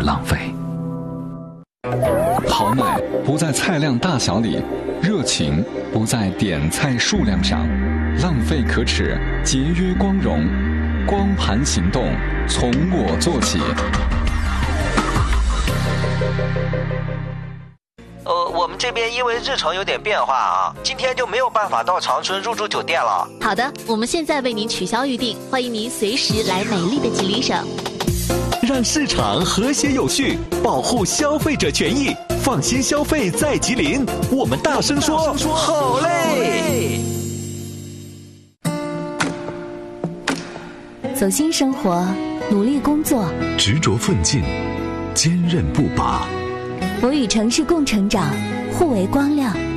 浪费。豪迈不在菜量大小里，热情不在点菜数量上，浪费可耻，节约光荣，光盘行动从我做起。 我们这边因为日程有点变化啊，今天就没有办法到长春入住酒店了。 好的，我们现在为您取消预定，欢迎您随时来美丽的吉林省。 让市场和谐有序，保护消费者权益，放心消费在吉林。我们大声说好嘞！ 走心生活，努力工作， 执着奋进，坚韧不拔。 我与城市共成长，互为光亮。